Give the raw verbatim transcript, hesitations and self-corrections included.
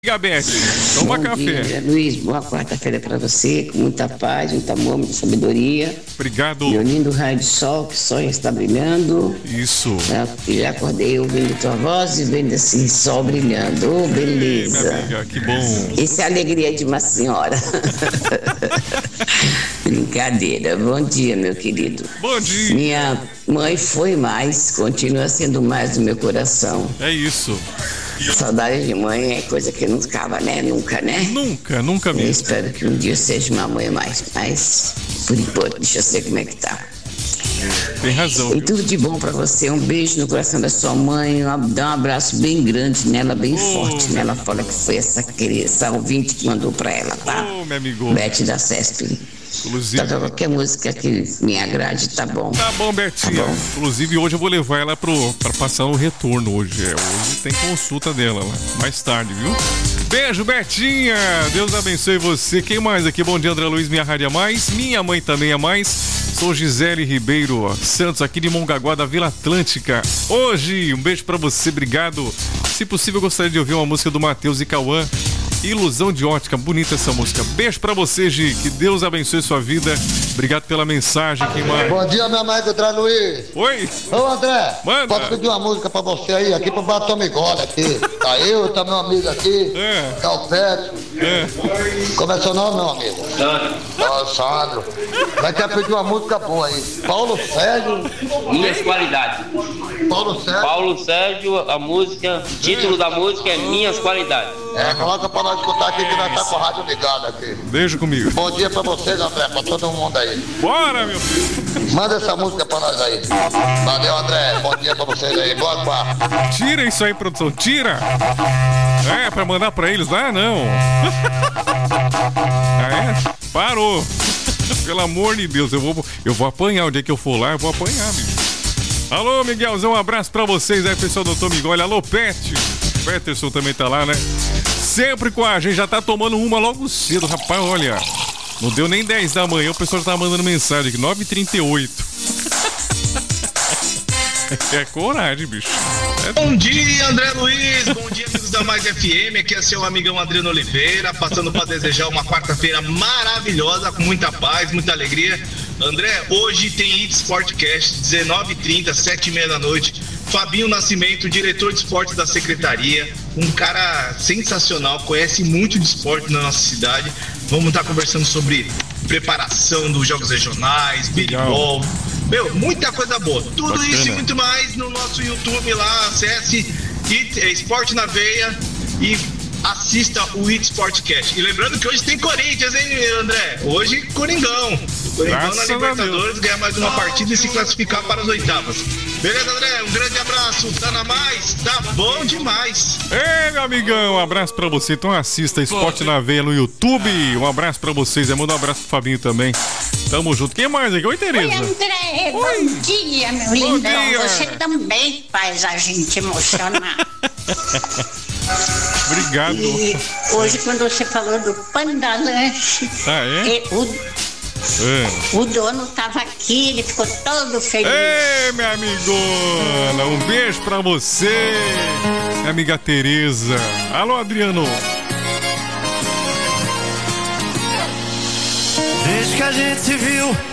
Gabete, toma Bom café. Dia, Luiz, boa quarta-feira para você, com muita paz, muito amor, muita sabedoria. Obrigado. Meu lindo raio de sol, que sonho está brilhando. Isso. Já, já acordei ouvindo tua voz e vendo esse sol brilhando. Oh, beleza. Ei, minha amiga, que bom. Isso é a alegria de uma senhora. Brincadeira. Bom dia, meu querido. Bom dia. Minha mãe foi mais, continua sendo mais do meu coração. É isso. Saudade de mãe é coisa que não acaba, né? Nunca, né? Nunca, nunca Eu mesmo. espero que um dia seja uma mãe mais, mas por enquanto, deixa eu ver como é que tá. Tem razão. E tudo de bom pra você, um beijo no coração da sua mãe, um, dá um abraço bem grande nela, bem Oh. forte nela, fala que foi essa querida, essa ouvinte que mandou pra ela, tá? Ô, meu amigo. Bete da Cesp. Inclusive. Toca qualquer música que me agrade, tá bom. Tá bom, Bertinha. Tá bom. Inclusive, hoje eu vou levar ela pro, pra passar no retorno hoje. É, hoje tem consulta dela lá. Mais tarde, viu? Beijo, Bertinha. Deus abençoe você. Quem mais aqui? Bom dia, André Luiz. Minha rádio é mais. Minha mãe também é mais. Sou Gisele Ribeiro Santos, aqui de Mongaguá, da Vila Atlântica. Hoje, um beijo pra você. Obrigado. Se possível, eu gostaria de ouvir uma música do Matheus e Cauã. Ilusão de ótica, bonita essa música. Beijo pra você, Gi, que Deus abençoe sua vida. Obrigado pela mensagem, quem mais? Bom dia, meu amigo André Luiz. Oi? Ô André, Manda. posso pedir uma música pra você aí, aqui pro Batom Migole aqui. Tá eu, tá meu amigo aqui, É. tá o Pedro. É. Como é seu nome, meu amigo? Sandro. Ó, Sandro. Vai ter que pedir uma música boa aí. Paulo Sérgio. Minhas qualidades. Paulo Sérgio. Paulo Sérgio, a música, o título da música é Minhas Qualidades. É, coloca pra nós escutar aqui que nós tá com a rádio ligada aqui. Beijo comigo. Bom dia pra vocês, André, pra todo mundo aí. Bora, meu filho. Manda essa música pra nós aí. Valeu, André. Bom dia pra vocês aí. Boa quarta. Tira isso aí, produção. Tira. É, pra mandar pra eles lá, não. Ah, é? Parou. Pelo amor de Deus, eu vou, eu vou apanhar. O dia que eu for lá, eu vou apanhar, bicho. Alô, Miguelzão, um abraço pra vocês aí, pessoal do doutor Migole. Alô, Pet. Peterson também tá lá, né? Sempre com a gente, já tá tomando uma logo cedo, rapaz, olha. Não deu nem dez da manhã, o pessoal já tá mandando mensagem aqui, nove e trinta e oito. É coragem, bicho. É... Bom dia, André Luiz. Bom dia, amigos da Mais F M. Aqui é seu amigão Adriano Oliveira, passando para desejar uma quarta-feira maravilhosa, com muita paz, muita alegria. André, hoje tem It Sportcast, dezenove e trinta, sete e meia da noite. Fabinho Nascimento, diretor de esporte da secretaria, um cara sensacional, conhece muito de esporte na nossa cidade. Vamos estar conversando sobre preparação dos jogos regionais, beisebol, meu, muita coisa boa. Tudo Bacana. Isso e muito mais no nosso YouTube lá, acesse It, é, Esporte na Veia e assista o It Sportcast. E lembrando que hoje tem Corinthians, hein, André? Hoje, Coringão. Coringão Graças na Libertadores, ganhar mais uma partida e se classificar para as oitavas. Beleza, André? Um grande abraço. Tá na mais? Tá bom demais. Ei, meu amigão, um abraço pra você. Então assista Esporte na Veia no YouTube. Um abraço pra vocês. Manda um abraço pro Fabinho também. Tamo junto. Quem mais aqui? Oi, Tereza. Oi, André. Oi. Bom dia, meu Bom lindão. dia. Você também faz a gente emocionar. Obrigado. E hoje, quando você falou do Panda Lanche, Ah, é? e o, É. o dono tava aqui, ele ficou todo feliz. Ei, minha amigona, um beijo pra você, minha amiga Tereza. Alô, Adriano. Desde que a gente se viu,